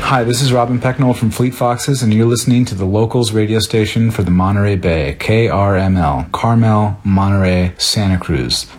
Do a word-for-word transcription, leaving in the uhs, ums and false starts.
Hi, this is Robin Pecknold from Fleet Foxes, and you're listening to the Locals radio station for the Monterey Bay, K R M L, Carmel, Monterey, Santa Cruz.